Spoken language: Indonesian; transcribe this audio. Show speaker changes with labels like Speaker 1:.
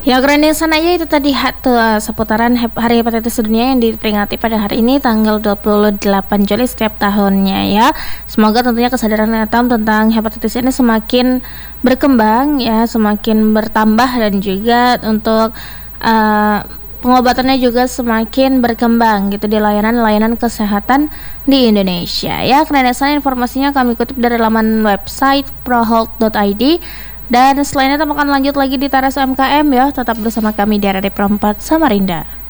Speaker 1: Ya keren sana aja itu tadi seputaran Hari Hepatitis Sedunia yang diperingati pada hari ini tanggal 28 Juli setiap tahunnya ya. Semoga tentunya kesadaran atom tentang hepatitis ini semakin berkembang ya, semakin bertambah dan juga untuk pengobatannya juga semakin berkembang gitu di layanan-layanan kesehatan di Indonesia ya. Keren sana informasinya kami kutip dari laman website prohealth.id. Dan selain itu akan lanjut lagi di Teras UMKM ya. Tetap bersama kami di RRI Pro 4 Samarinda.